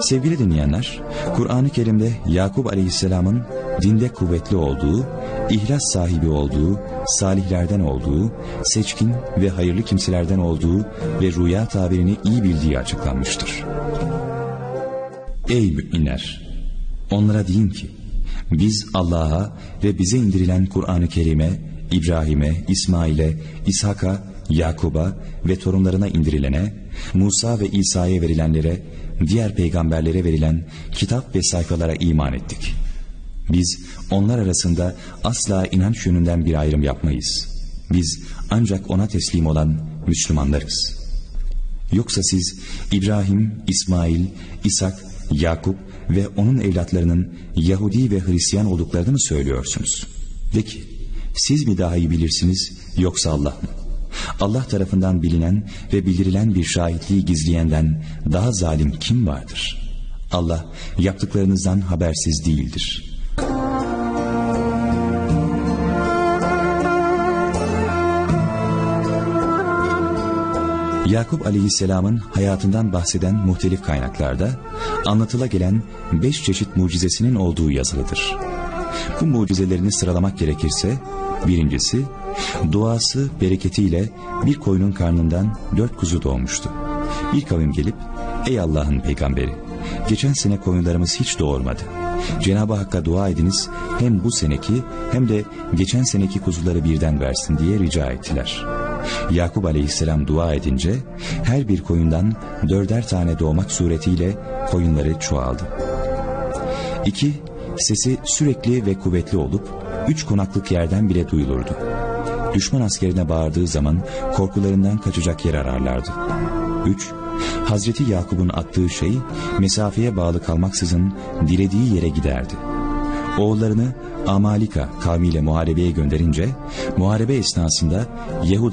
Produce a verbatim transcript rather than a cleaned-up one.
Sevgili dinleyenler, Kur'an-ı Kerim'de Yakup Aleyhisselam'ın dinde kuvvetli olduğu, ihlas sahibi olduğu, salihlerden olduğu, seçkin ve hayırlı kimselerden olduğu ve rüya tabirini iyi bildiği açıklanmıştır. Ey müminler! Onlara deyin ki, biz Allah'a ve bize indirilen Kur'an-ı Kerim'e, İbrahim'e, İsmail'e, İshak'a, Yakub'a ve torunlarına indirilene, Musa ve İsa'ya verilenlere, diğer peygamberlere verilen kitap ve sayfalara iman ettik. Biz onlar arasında asla inanç yönünden bir ayrım yapmayız. Biz ancak ona teslim olan Müslümanlarız. Yoksa siz İbrahim, İsmail, İshak, Yakup ve onun evlatlarının Yahudi ve Hristiyan olduklarını mı söylüyorsunuz? De ki, siz mi daha iyi bilirsiniz yoksa Allah mı? Allah tarafından bilinen ve bildirilen bir şahitliği gizleyenden daha zalim kim vardır? Allah yaptıklarınızdan habersiz değildir. Yakup Aleyhisselam'ın hayatından bahseden muhtelif kaynaklarda anlatıla gelen beş çeşit mucizesinin olduğu yazılıdır. Bu mucizelerini sıralamak gerekirse, birincisi, duası bereketiyle bir koyunun karnından dört kuzu doğmuştu. Bir kavim gelip, ey Allah'ın peygamberi, geçen sene koyunlarımız hiç doğurmadı. Cenab-ı Hakk'a dua ediniz, hem bu seneki hem de geçen seneki kuzuları birden versin diye rica ettiler. Yakup Aleyhisselam dua edince her bir koyundan dörder tane doğmak suretiyle koyunları çoğaldı. İki, sesi sürekli ve kuvvetli olup üç konaklık yerden bile duyulurdu. Düşman askerine bağırdığı zaman korkularından kaçacak yer ararlardı. Üç, Hazreti Yakup'un attığı şey mesafeye bağlı kalmaksızın dilediği yere giderdi. Oğullarını Amalika kavmiyle muharebeye gönderince muharebe esnasında Yahudi